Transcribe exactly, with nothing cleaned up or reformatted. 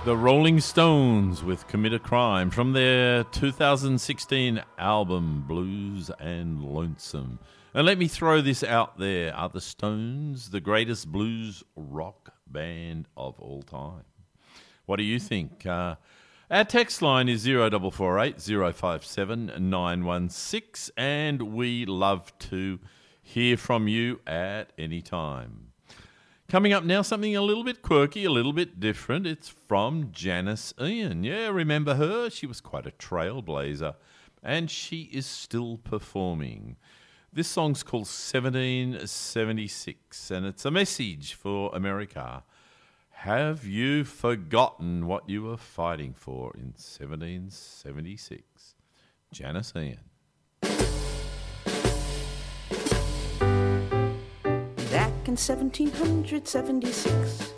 The Rolling Stones with Commit a Crime from their two thousand sixteen album Blues and Lonesome. And let me throw this out there. Are the Stones the greatest blues rock band of all time? What do you think? Uh, our text line is zero four four eight, zero five seven, nine one six, and we love to hear from you at any time. Coming up now, something a little bit quirky, a little bit different. It's from Janis Ian. Yeah, remember her? She was quite a trailblazer, and she is still performing. This song's called seventeen seventy-six, and it's a message for America. Have you forgotten what you were fighting for in seventeen seventy-six? Janis Ian. Back in seventeen seventy-six,